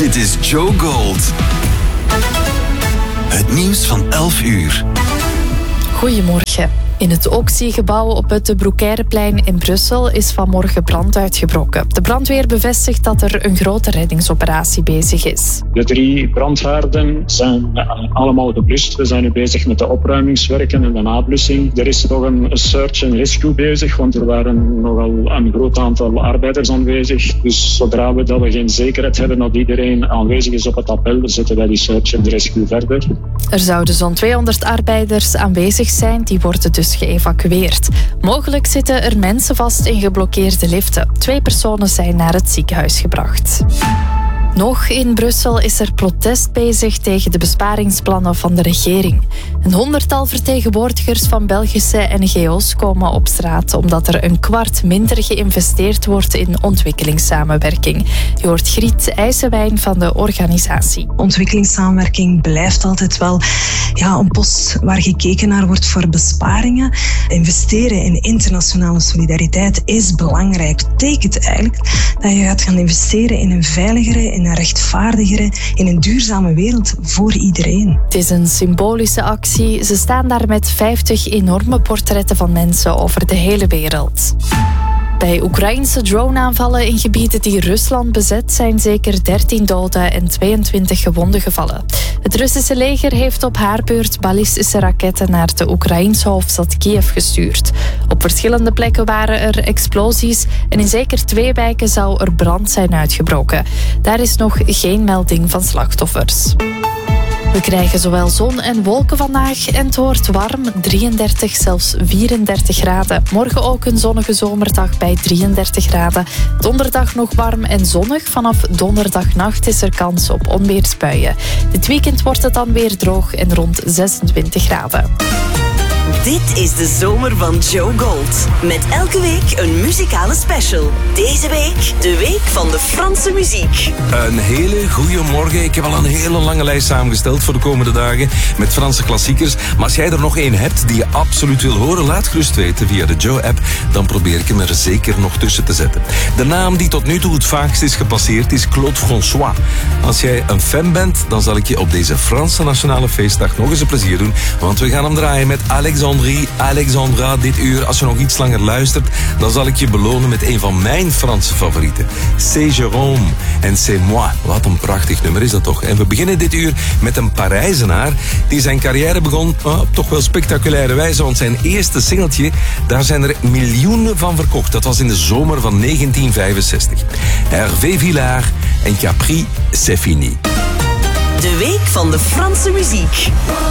Dit is Joe Gold. Het nieuws van 11 uur. Goedemorgen. In het Oxy-gebouw op het De Broekeireplein in Brussel is vanmorgen brand uitgebroken. De brandweer bevestigt dat er een grote reddingsoperatie bezig is. De 3 brandhaarden zijn allemaal geblust. We zijn nu bezig met de opruimingswerken en de nablussing. Er is nog een search and rescue bezig, want er waren nogal een groot aantal arbeiders aanwezig. Dus zodra we geen zekerheid hebben dat iedereen aanwezig is op het appel, zetten wij die search and rescue verder. Er zouden zo'n 200 arbeiders aanwezig zijn, die worden dus geëvacueerd. Mogelijk zitten er mensen vast in geblokkeerde liften. 2 personen zijn naar het ziekenhuis gebracht. Nog in Brussel is er protest bezig tegen de besparingsplannen van de regering. Een 100-tal vertegenwoordigers van Belgische NGO's komen op straat omdat er 1/4 minder geïnvesteerd wordt in ontwikkelingssamenwerking. Je hoort Griet IJsewijn van de organisatie. Ontwikkelingssamenwerking blijft altijd wel een post waar gekeken naar wordt voor besparingen. Investeren in internationale solidariteit is belangrijk. Dat betekent eigenlijk dat je gaat gaan investeren in een veiligere, in een rechtvaardigere, in een duurzame wereld voor iedereen. Het is een symbolische actie. Ze staan daar met 50 enorme portretten van mensen over de hele wereld. Bij Oekraïnse droneaanvallen in gebieden die Rusland bezet zijn zeker 13 doden en 22 gewonden gevallen. Het Russische leger heeft op haar beurt ballistische raketten naar de Oekraïnse hoofdstad Kiev gestuurd. Op verschillende plekken waren er explosies en in zeker 2 wijken zou er brand zijn uitgebroken. Daar is nog geen melding van slachtoffers. We krijgen zowel zon en wolken vandaag en het wordt warm, 33, zelfs 34 graden. Morgen ook een zonnige zomerdag bij 33 graden. Donderdag nog warm en zonnig. Vanaf donderdagnacht is er kans op onweersbuien. Dit weekend wordt het dan weer droog en rond 26 graden. Dit is de zomer van Joe Gold. Met elke week een muzikale special. Deze week de week van de Franse muziek. Een hele goede morgen. Ik heb al een hele lange lijst samengesteld voor de komende dagen met Franse klassiekers. Maar als jij er nog één hebt die je absoluut wil horen, laat gerust weten via de Joe-app. Dan probeer ik hem er zeker nog tussen te zetten. De naam die tot nu toe het vaakst is gepasseerd is Claude François. Als jij een fan bent, dan zal ik je op deze Franse Nationale Feestdag nog eens een plezier doen. Want we gaan hem draaien met Alexandra dit uur. Als je nog iets langer luistert, dan zal ik je belonen met een van mijn Franse favorieten. C'est Jérôme en C'est moi. Wat een prachtig nummer is dat toch. En we beginnen dit uur met een Parijzenaar die zijn carrière begon op toch wel spectaculaire wijze. Want zijn eerste singeltje, daar zijn er miljoenen van verkocht. Dat was in de zomer van 1965. Hervé Villard en Capri, c'est fini. De week van de Franse muziek.